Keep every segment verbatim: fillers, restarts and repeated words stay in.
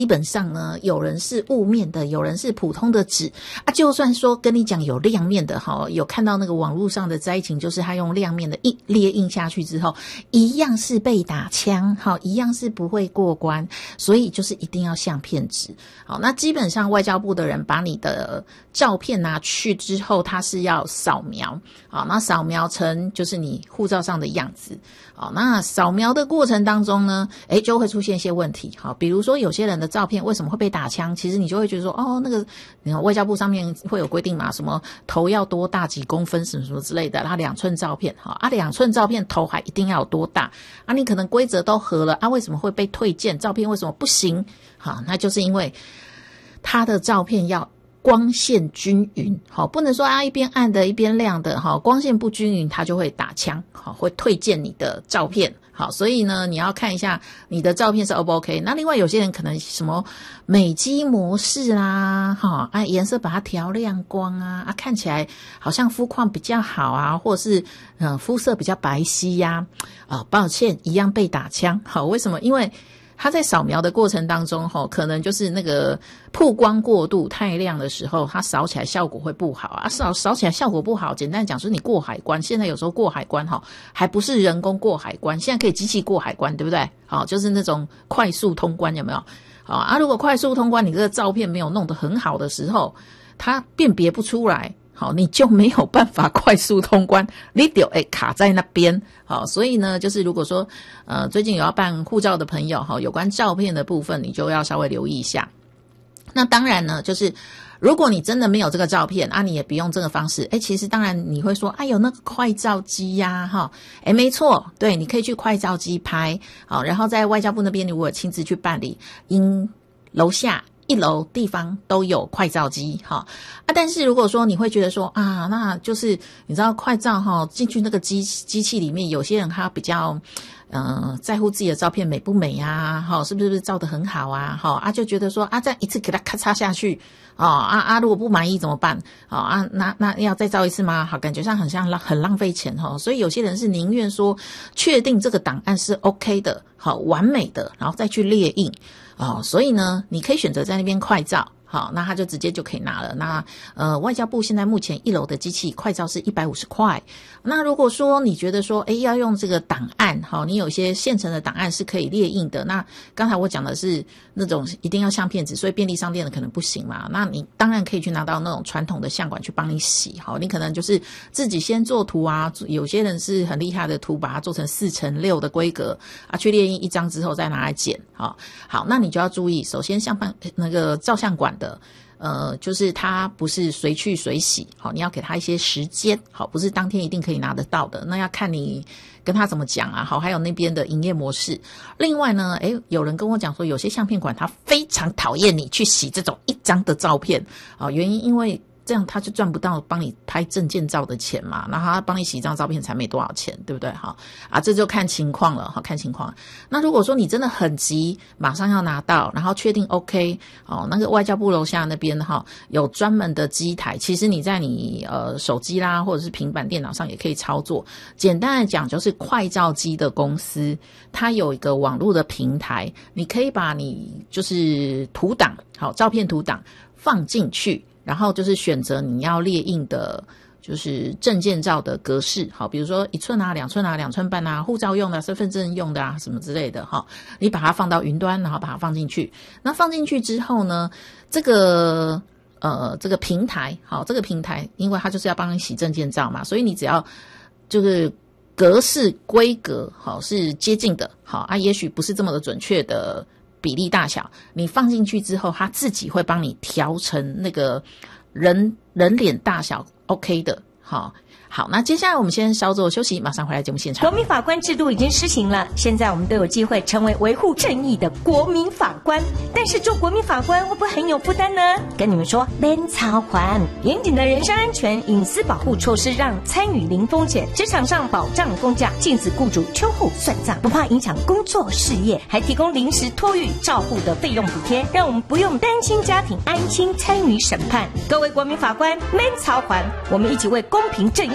基本上呢，有人是雾面的，有人是普通的纸啊。就算说跟你讲有亮面的哈，有看到那个网络上的灾情，就是他用亮面的一列印下去之后，一样是被打枪，好，一样是不会过关。所以就是一定要相片纸。好，那基本上外交部的人把你的照片拿去之后，他是要扫描，好，那扫描成就是你护照上的样子。好，那扫描的过程当中呢，诶，就会出现一些问题。好，比如说有些人的照片为什么会被打枪？其实你就会觉得说，哦，那个你看外交部上面会有规定嘛，什么头要多大几公分什么什么之类的，他两寸照片，好啊，两寸照片头还一定要有多大啊？你可能规则都合了啊，为什么会被退件？照片为什么不行？好，那就是因为他的照片要光线均匀，好，不能说啊一边暗的一边亮的，好，光线不均匀，它就会打枪，好，会退件你的照片，好，所以呢，你要看一下你的照片是 O 不 OK。那另外有些人可能什么美肌模式啦，哈，啊颜色把它调亮光啊，啊看起来好像肤况比较好啊，或者是呃肤色比较白皙呀，啊、呃，抱歉，一样被打枪，好，为什么？因为它在扫描的过程当中，吼，可能就是那个曝光过度太亮的时候，它扫起来效果会不好啊。扫扫起来效果不好，简单讲就是你过海关，现在有时候过海关哈，还不是人工过海关，现在可以机器过海关，对不对？好，就是那种快速通关，有没有？好啊，如果快速通关，你这个照片没有弄得很好的时候，它辨别不出来。好，你就没有办法快速通关，你就会卡在那边。好，所以呢，就是如果说呃最近有要办护照的朋友，哈，有关照片的部分，你就要稍微留意一下。那当然呢，就是如果你真的没有这个照片啊，你也不用这个方式。诶，其实当然你会说，哎有那个快照机呀，哈，诶，没错，对，你可以去快照机拍，好，然后在外交部那边，如果亲自去办理，因楼下。一楼地方都有快照机哈啊，但是如果说你会觉得说啊，那就是你知道快照哈进去那个机机器里面，有些人他比较呃在乎自己的照片美不美啊，哈是不是照得很好啊，哈啊就觉得说啊这样一次给他咔嚓下去哦啊啊如果不满意怎么办？哦啊那那要再照一次吗？好，感觉上很像很浪费钱哈，所以有些人是宁愿说确定这个档案是 OK 的，好完美的，然后再去列印。哦，所以呢，你可以选择在那边快照，好，那他就直接就可以拿了。那呃，外交部现在目前一楼的机器快照是一百五十块。那如果说你觉得说，诶，要用这个档案，好，你有一些现成的档案是可以列印的。那刚才我讲的是那种一定要相片纸，所以便利商店的可能不行嘛。那你当然可以去拿到那种传统的相馆去帮你洗，好，你可能就是自己先做图啊。有些人是很厉害的图，把它做成四乘六的规格啊，去列印一张之后再拿来剪，好，好，那你就要注意，首先相片那个照相馆的。呃，就是它不是随去随洗，好，你要给它一些时间，好，不是当天一定可以拿得到的，那要看你跟他怎么讲啊，好，还有那边的营业模式。另外呢，诶，有人跟我讲说，有些相片馆他非常讨厌你去洗这种一张的照片，啊，原因因为这样他就赚不到帮你拍证件照的钱嘛，然后他帮你洗一张照片才没多少钱，对不对？哈啊，这就看情况了，哈，看情况。那如果说你真的很急，马上要拿到，然后确定 OK， 哦，那个外交部楼下那边哈有专门的机台，其实你在你呃手机啦或者是平板电脑上也可以操作。简单的讲，就是快照机的公司，它有一个网络的平台，你可以把你就是图档，好，照片图档放进去。然后就是选择你要列印的，就是证件照的格式，好，比如说一寸啊、两寸啊、两寸半啊，护照用的、身份证用的啊，什么之类的哈。你把它放到云端，然后把它放进去。那放进去之后呢，这个呃这个平台，好，这个平台，因为它就是要帮你洗证件照嘛，所以你只要就是格式规格好是接近的，好啊，也许不是这么的准确的。比例大小，你放进去之后，它自己会帮你调成那个人人脸大小 OK 的，好。好，那接下来我们先稍作休息，马上回来节目现场。 国民法官制度已经施行了，现在我们都有机会成为维护正义的国民法官。但是做国民法官会不会很有负担呢？跟你们说，免操还严谨的人身安全隐私保护措施，让参与零风险，职场上保障公假，禁止雇主秋后算账，不怕影响工作事业，还提供临时托育照护的费用补贴，让我们不用担心家庭安心参与审判。各位国民法官，免操还，我们一起为公平正义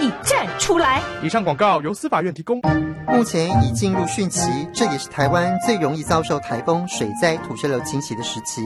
义站出来。 以上广告由司法院提供。 目前已进入汛期，这也是台湾最容易遭受台风、水灾、土石流侵袭的时期。